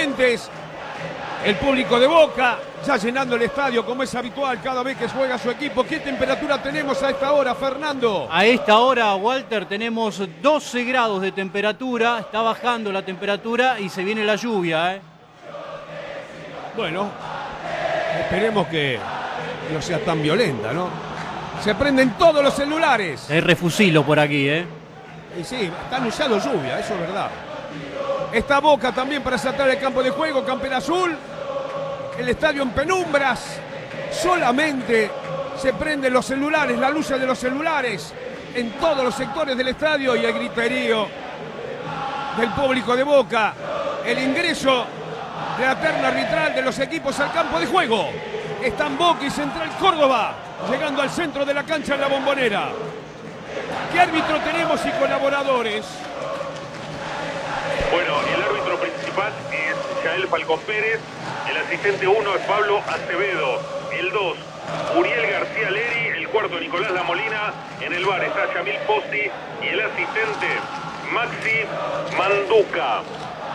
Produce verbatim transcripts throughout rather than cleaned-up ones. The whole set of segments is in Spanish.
presentes. El público de Boca ya llenando el estadio como es habitual cada vez que juega su equipo. ¿Qué temperatura tenemos a esta hora, Fernando? A esta hora, Walter, tenemos doce grados de temperatura. Está bajando la temperatura y se viene la lluvia, ¿eh? Bueno, esperemos que no sea tan violenta, ¿no? Se prenden todos los celulares. Hay refusilo por aquí, ¿eh? Y sí, está anunciado lluvia, eso es verdad. Está Boca también para saltar el campo de juego, campera azul. El estadio en penumbras. Solamente se prenden los celulares, la luz de los celulares en todos los sectores del estadio y el griterío del público de Boca. El ingreso de la terna arbitral de los equipos al campo de juego. Están Boca y Central Córdoba llegando al centro de la cancha en la Bombonera. ¿Qué árbitro tenemos y colaboradores? Bueno, el árbitro principal es Yael Falcón Pérez, el asistente uno es Pablo Acevedo, el dos, Uriel García Leri, el cuarto Nicolás La Molina, en el bar está Yamil Posti y el asistente Maxi Manduca.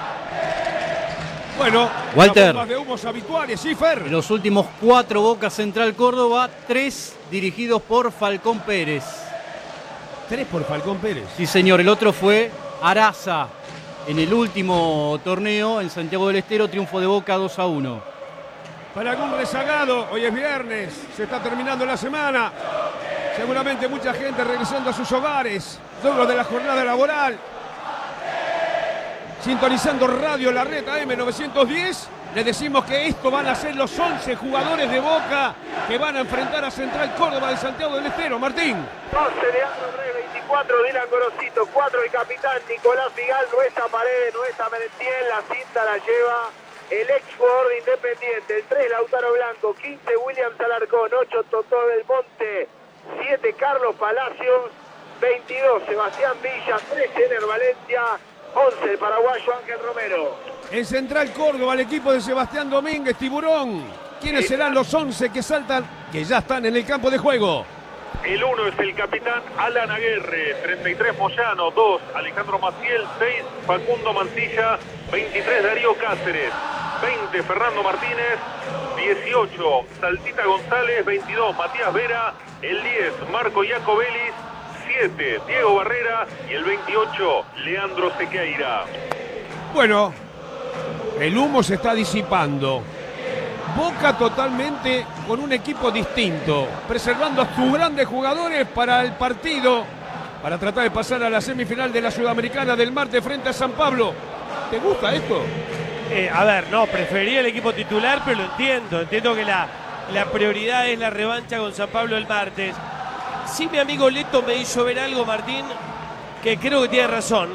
Bueno, Walter, las bombas de humos habituales, ¿sí, Fer? En los últimos cuatro Boca Central Córdoba, tres dirigidos por Falcón Pérez. Tres por Falcón Pérez. Sí, señor, el otro fue Araza. En el último torneo en Santiago del Estero, triunfo de Boca dos a uno. Para algún rezagado, hoy es viernes, se está terminando la semana. Seguramente mucha gente regresando a sus hogares, luego de la jornada laboral. Sintonizando Radio La Red A M novecientos diez, le decimos que esto van a ser los once jugadores de Boca que van a enfrentar a Central Córdoba de Santiago del Estero. Martín. once, Leandro Rey, veinticuatro, Dylan Gorosito, cuatro el capitán Nicolás Figal, nuestra Paredes, nuestra Merentiel, la cinta la lleva el ex jugador de Independiente, el tres Lautaro Blanco, quince William Alarcón, ocho Totó del Monte, siete Carlos Palacios, veintidós Sebastián Villa, trece Ener Valencia, once el paraguayo Ángel Romero. En Central Córdoba, el equipo de Sebastián Domínguez, Tiburón. ¿Quiénes serán los once que saltan, que ya están en el campo de juego? El uno es el capitán Alan Aguerre, treinta y tres Moyano, dos Alejandro Maciel, seis Facundo Mantilla, veintitrés Darío Cáceres, veinte Fernando Martínez, dieciocho Saltita González, veintidós Matías Vera, el diez Marco Iacobelis, siete Diego Barrera y el veintiocho Leandro Sequeira. Bueno, el humo se está disipando. Boca totalmente con un equipo distinto, preservando a sus grandes jugadores para el partido, para tratar de pasar a la semifinal de la Sudamericana del martes frente a San Pablo. ¿Te gusta esto? Eh, a ver, no, prefería el equipo titular, pero lo entiendo. Entiendo que la, la prioridad es la revancha con San Pablo el martes. Sí, mi amigo Leto me hizo ver algo, Martín, que creo que tiene razón.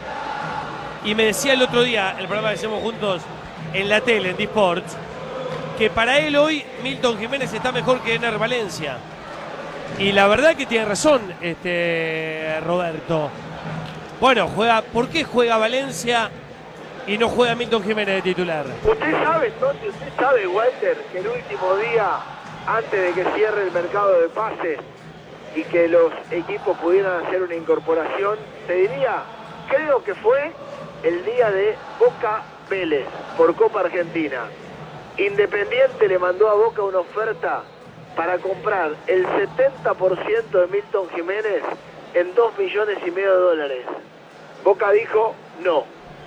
Y me decía el otro día, el programa que hacemos juntos en la tele, en D-Sports, que para él hoy Milton Jiménez está mejor que Ener Valencia. Y la verdad que tiene razón este Roberto. Bueno, juega, ¿por qué juega Valencia y no juega Milton Jiménez de titular? Usted sabe, entonces, usted sabe, Walter, que el último día, antes de que cierre el mercado de pases y que los equipos pudieran hacer una incorporación, te diría, creo que fue el día de Boca Vélez por Copa Argentina. Independiente le mandó a Boca una oferta para comprar el setenta por ciento de Milton Jiménez en dos millones y medio de dólares. Boca dijo no.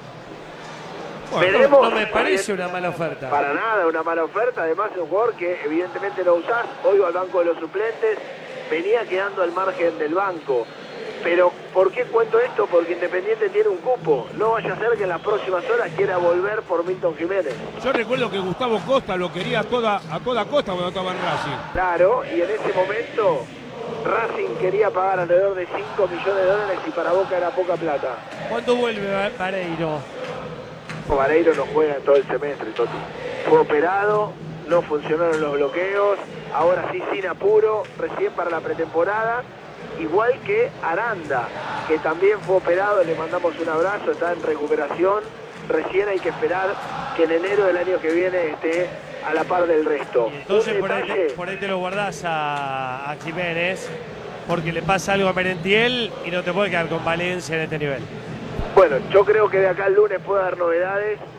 Bueno, Veremos. No me parece una mala oferta. Para nada una mala oferta. Además es un jugador que evidentemente lo usás. Hoy va al banco de los suplentes. Venía quedando al margen del banco. Pero ¿por qué cuento esto? Porque Independiente tiene un cupo. No vaya a ser que en las próximas horas quiera volver por Milton Jiménez. Yo recuerdo que Gustavo Costa lo quería a toda, a toda costa cuando estaba en Racing. Claro, y en ese momento Racing quería pagar alrededor de cinco millones de dólares y para Boca era poca plata. ¿Cuándo vuelve Vareiro? Vareiro no juega en todo el semestre, Toti. Fue operado, no funcionaron los bloqueos, ahora sí sin apuro, recién para la pretemporada. Igual que Aranda, que también fue operado, le mandamos un abrazo, está en recuperación. Recién hay que esperar que en enero del año que viene esté a la par del resto. Y entonces por ahí, detalle, te, por ahí te lo guardás a, a Jiménez, porque le pasa algo a Merentiel y no te puede quedar con Valencia en este nivel. Bueno, yo creo que de acá al lunes puede dar novedades.